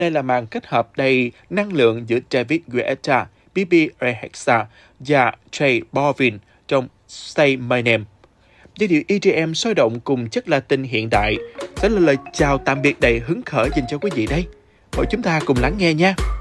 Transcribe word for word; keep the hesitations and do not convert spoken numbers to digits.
Đây là màn kết hợp đầy năng lượng giữa David Guetta, Bebe Rexha và J Balvin trong Say My Name. Giai điệu e đê em sôi động cùng chất Latin hiện đại sẽ là lời chào tạm biệt đầy hứng khởi dành cho quý vị đây. Mời chúng ta cùng lắng nghe nha.